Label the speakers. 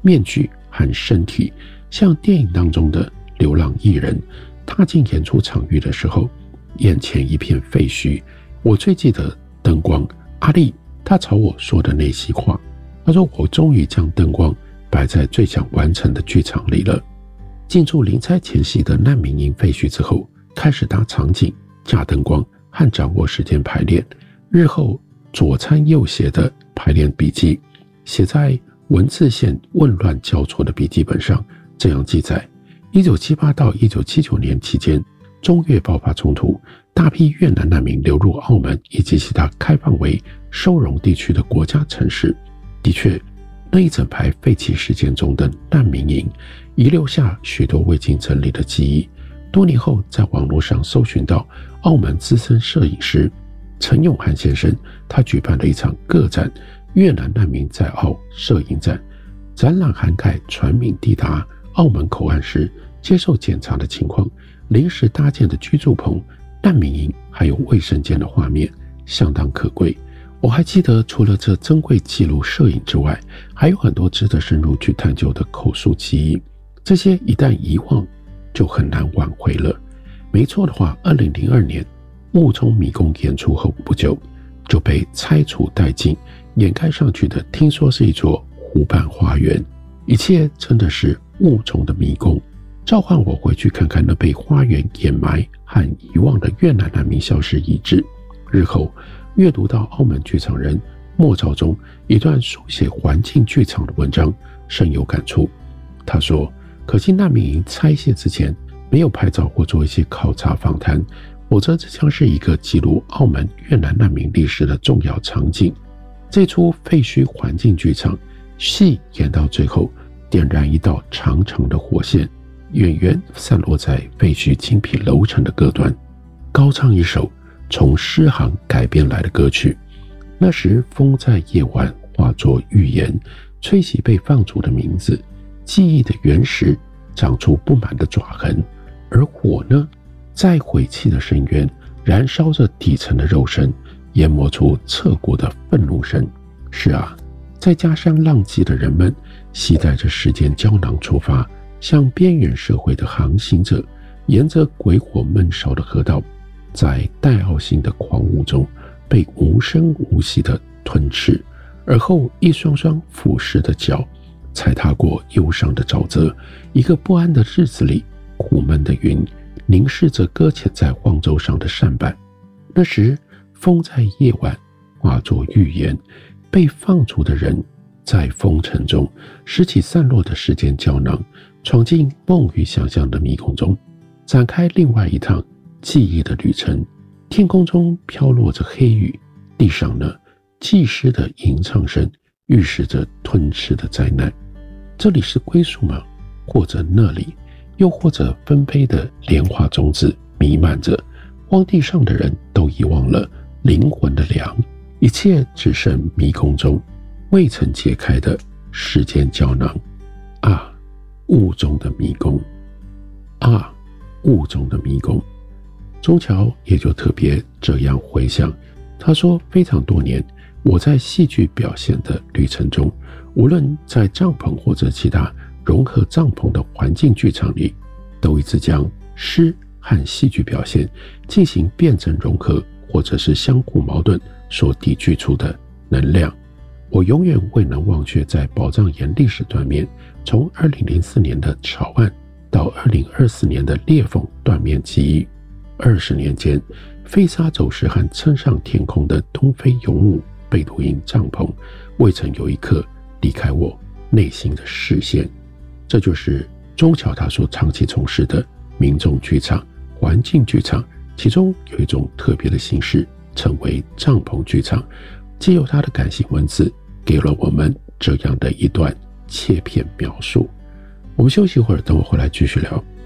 Speaker 1: 面具和身体，像电影当中的流浪艺人。踏进演出场域的时候，眼前一片废墟。我最记得灯光，阿力他朝我说的那席话，他说我终于将灯光摆在最想完成的剧场里了。进驻临拆前夕的难民营废墟之后，开始搭场景、架灯光和掌握时间排练。日后左参右写的排练笔记，写在文字线混乱交错的笔记本上，这样记载：1978到1979年期间，中越爆发冲突，大批越南难民流入澳门以及其他开放为收容地区的国家城市。的确，那一整排废弃事件中的难民营遗留下许多未经整理的记忆。多年后，在网络上搜寻到澳门资深摄影师陈永汉先生，他举办了一场个展——越南难民在澳摄影展。展览涵盖船民抵达澳门口岸时接受检查的情况、临时搭建的居住棚、难民营还有卫生间的画面，相当可贵。我还记得，除了这珍贵记录摄影之外，还有很多值得深入去探究的口述记忆。这些一旦遗忘，就很难挽回了。没错的话，2002年雾中迷宫演出后不久，就被拆除殆尽，掩盖上去的听说是一座湖畔花园。一切真的是雾中的迷宫，召唤我回去看看那被花园掩埋和遗忘的越南难民消失遗址。日后阅读到澳门剧场人莫兆忠一段书写环境剧场的文章，深有感触。他说，可惜难民营拆卸之前没有拍照或做一些考察访谈，否则这将是一个记录澳门越南难民历史的重要场景。这出废墟环境剧场戏演到最后，点燃一道长长的火线，演员散落在废墟精品楼层的各端，高唱一首从诗行改编来的歌曲。那时风在夜晚化作预言，吹起被放逐的名字，记忆的原石长出不满的爪痕，而火呢，在晦气的深渊燃烧着底层的肉身，研磨出彻骨的愤怒声。是啊，在家乡浪迹的人们携带着时间胶囊出发，向边缘社会的航行者，沿着鬼火闷烧的河道，在戴奥星的狂雾中被无声无息地吞噬，而后一双双腐蚀的脚踩踏过忧伤的沼泽。一个不安的日子里，苦闷的云凝视着搁浅在荒洲上的扇板。那时风在夜晚化作预言，被放逐的人在风尘中拾起散落的时间胶囊，闯进梦与想象的迷宫中，展开另外一趟记忆的旅程。天空中飘落着黑雨，地上呢，祭师的吟唱声预示着吞噬的灾难。这里是归宿吗？或者那里，又或者纷飞的莲花种子弥漫着，荒地上的人都遗忘了灵魂的凉，一切只剩迷宫中未曾解开的时间胶囊。啊，雾中的迷宫！啊，雾中的迷宫！钟桥也就特别这样回想，他说，非常多年，我在戏剧表现的旅程中，无论在帐篷或者其他融合帐篷的环境剧场里，都一直将诗和戏剧表现进行辩证融合，或者是相互矛盾所抵拒出的能量。我永远未能忘却在宝藏岩历史断面，从2004年的草案到2024年的裂缝断面记忆。20年间，飞沙走石和撑上天空的东非游牧贝都因帐篷，未曾有一刻离开我内心的视线。这就是钟桥他所长期从事的民众剧场、环境剧场，其中有一种特别的形式，称为帐篷剧场。藉由他的感性文字，给了我们这样的一段切片描述。我们休息一会儿，等我回来继续聊。